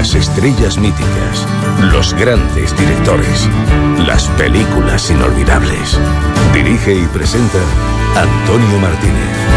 Las estrellas míticas, los grandes directores, las películas inolvidables. Dirige y presenta Antonio Martínez.